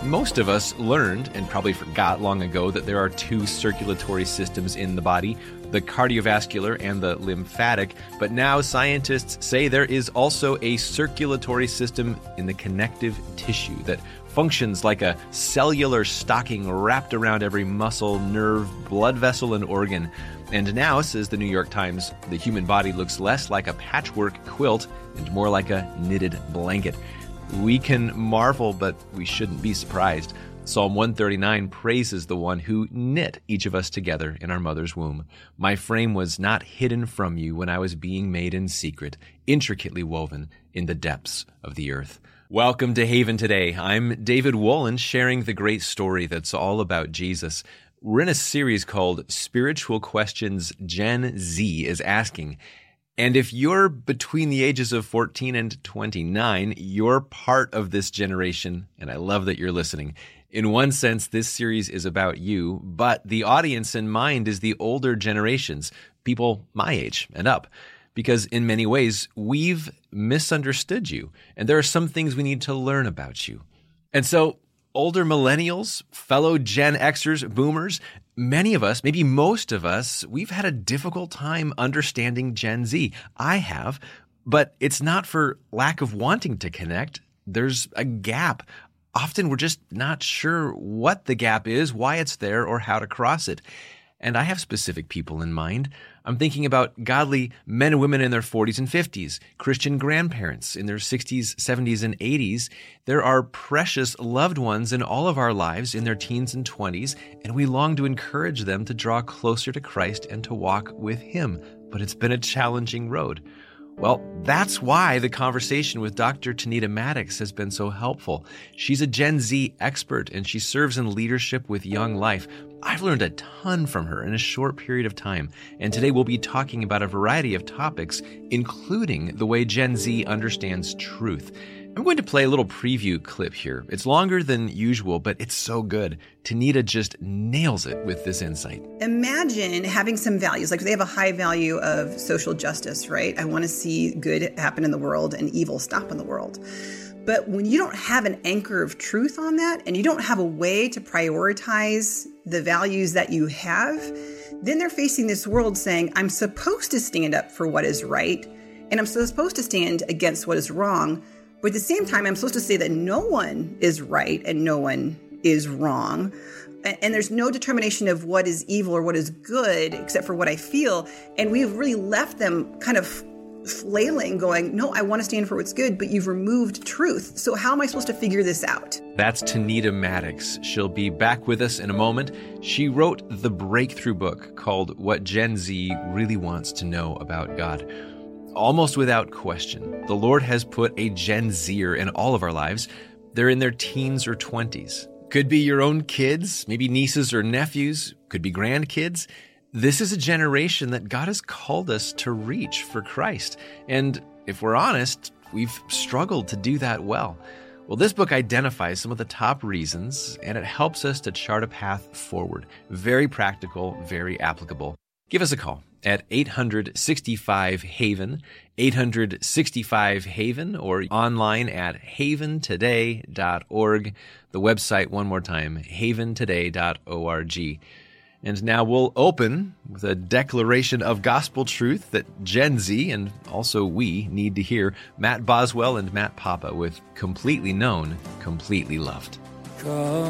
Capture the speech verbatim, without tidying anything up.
Most of us learned, and probably forgot long ago, that there are two circulatory systems in the body, the cardiovascular and the lymphatic, but now scientists say there is also a circulatory system in the connective tissue that functions like a cellular stocking wrapped around every muscle, nerve, blood vessel, and organ. And now, says the New York Times, the human body looks less like a patchwork quilt and more like a knitted blanket. We can marvel, but we shouldn't be surprised. Psalm one thirty-nine praises the one who knit each of us together in our mother's womb. My frame was not hidden from you when I was being made in secret, intricately woven in the depths of the earth. Welcome to Haven Today. I'm David Wolin, sharing the great story that's all about Jesus. We're in a series called Spiritual Questions Gen Z is Asking. And if you're between the ages of fourteen and twenty-nine, you're part of this generation, and I love that you're listening. In one sense, this series is about you, but the audience in mind is the older generations, people my age and up, because in many ways, we've misunderstood you, and there are some things we need to learn about you. And so, older millennials, fellow Gen Xers, boomers, many of us, maybe most of us, we've had a difficult time understanding Gen Z. I have, but it's not for lack of wanting to connect. There's a gap. Often we're just not sure what the gap is, why it's there, or how to cross it. And I have specific people in mind. I'm thinking about godly men and women in their forties and fifties, Christian grandparents in their sixties, seventies, and eighties. There are precious loved ones in all of our lives in their teens and twenties, and we long to encourage them to draw closer to Christ and to walk with Him. But it's been a challenging road. Well, that's why the conversation with Doctor Tanita Maddox has been so helpful. She's a Gen Z expert, and she serves in leadership with Young Life. I've learned a ton from her in a short period of time, and today we'll be talking about a variety of topics, including the way Gen Z understands truth. I'm going to play a little preview clip here. It's longer than usual, but it's so good. Tanita just nails it with this insight. Imagine having some values, like they have a high value of social justice, right? I want to see good happen in the world and evil stop in the world. But when you don't have an anchor of truth on that, and you don't have a way to prioritize the values that you have, then they're facing this world saying, I'm supposed to stand up for what is right, and I'm supposed to stand against what is wrong. But at the same time, I'm supposed to say that no one is right and no one is wrong. And there's no determination of what is evil or what is good except for what I feel. And we've really left them kind of flailing, going, no, I want to stand for what's good, but you've removed truth. So how am I supposed to figure this out? That's Tanita Maddox. She'll be back with us in a moment. She wrote the breakthrough book called What Gen Z Really Wants to Know About God. Almost without question, the Lord has put a Gen Zer in all of our lives. They're in their teens or twenties. Could be your own kids, maybe nieces or nephews, could be grandkids. This is a generation that God has called us to reach for Christ. And if we're honest, we've struggled to do that well. Well, this book identifies some of the top reasons, and it helps us to chart a path forward. Very practical, very applicable. Give us a call at eight hundred sixty-five HAVEN, eight hundred sixty-five HAVEN, or online at haven today dot org. The website, one more time, haven today dot org. And now we'll open with a declaration of gospel truth that Gen Z, and also we, need to hear. Matt Boswell and Matt Papa with Completely Known, Completely Loved. Come.